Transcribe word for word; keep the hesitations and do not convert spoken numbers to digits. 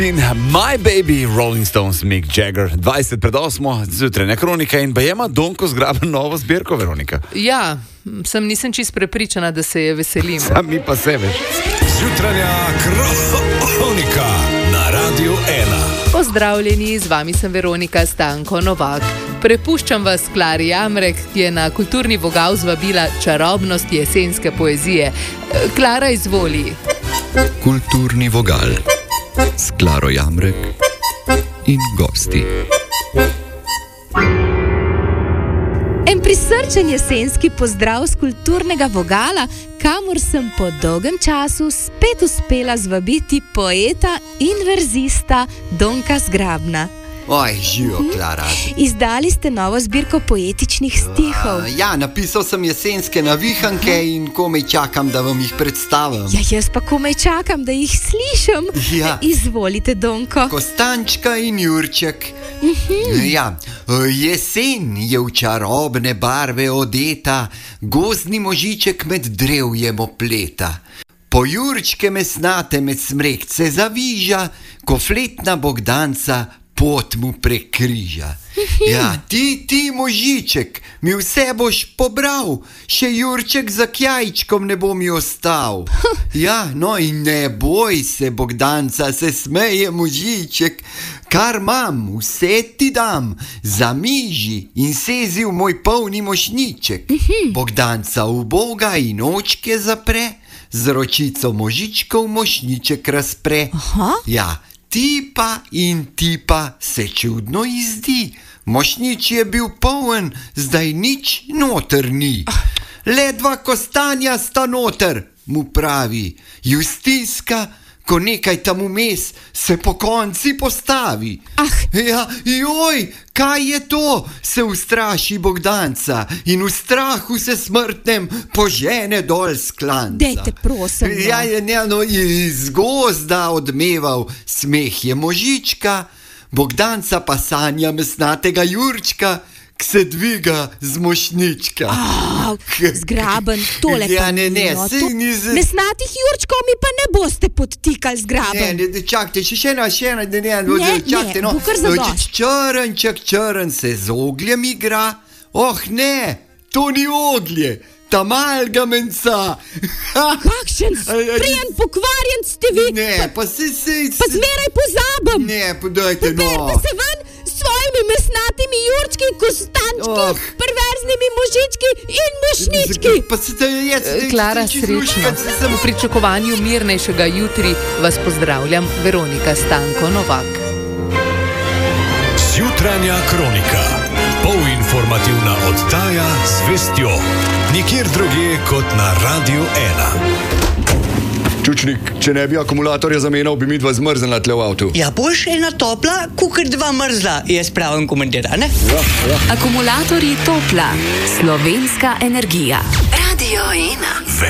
In My Baby, Rolling Stones, Mick Jagger, dvajset pred osmo, zjutrajna kronika in bajema Donko zgraben novo zbirko, Veronika. Ja, sem nisem čist prepričana, da se je veselim. Sam mi pa se veš. Zjutrajna kronika na Radiu ena. Pozdravljeni, z vami sem Veronika Stanko Novak. Prepuščam vas Klari Jamrek, ki je na kulturni vogal zvabila čarobnost jesenske poezije. Klara, izvoli. Kulturni vogal s Klaro Jamrek in gosti. En prisrčen jesenski pozdrav z kulturnega vogala, kamor sem po dolgem času spet uspela zvabiti poeta in verzista Donka Zgrabna. Oj, živo, Klara. Izdali ste novo zbirko poetičnih stihov. Uh, ja, napisal sem jesenske navihanke in komaj čakam, da vam jih predstavim. Ja, jaz pa komaj čakam, da jih slišim. Ja. Izvolite, Donko. Kostančka in Jurček. Uh-huh. Ja, jesen je v čarobne barve odeta, gozdni možiček med drevjem opleta. Po Jurčke mesnate med smrekce zaviža, ko fletna bogdanca pot mu prekriža. Ja, ti, ti možiček, mi vse boš pobral, še Jurček za kjajčkom ne bo mi ostal. Ja, no in ne boj se, Bogdanca, se smeje možiček, kar mam, vse ti dam, zamiži in sezi v moj polni mošniček. Bogdanca uboga in očke zapre, z ročico možičkov mošniček razpre. Aha. Ja, tipa in tipa se čudno izdi. Mošnič je bil poln, zdaj nič noter ni. Le dva kostanja sta noter, mu pravi. Justinska, ko nekaj tam vmes se po konci postavi. Ah. Ja, joj, kaj je to? Se ustraši Bogdanca in v strahu se smrtnem požene dol s klanca. Dejte, prosim. No. Ja, je ne, no, iz gozda odmeval smeh je možička, Bogdanca pa sanja mesnatega Jurčka, k se dviga z mošnička. Oh, Zgraben, tole ja, pa ne, ne, no, sej to... ni z... Mesnatih Jurčkov mi pa ne boste podtikali, Zgraben. Ne, ne, čakajte, še še ena, še ena, ne, ne, no, Ne, čakajte, ne, no. bo kar zadosti. Črnček, črn se z ogljem igra. Oh, ne, to ni oglje, ta malga menca. Kakšen sprijen pokvarjen ste vi. Ne, pa se, se, se... Pa zmeraj pozabim. Ne, podajte, no. Poberite se ven s svojimi mesnatimi Jurčki, kostančki, Oh. perverznimi možički in mošnički. Pa se te jaz... Klara, srečno. V pričakovanju mirnejšega jutri vas pozdravljam, Veronika Stanko Novak. Zjutrajna kronika. Polinformativna oddaja z vestjo. Nikjer drugje kot na Radiu ena. Čučnik, če ne bi akumulatorja zamenjal, bi mi dva zmrznila tle v avtu. Ja, boš ena topla, kukar dva mrzla, je spravim komandir, a ne? Ja, ja. Akumulatorji Topla, slovenska energija. Radio ena.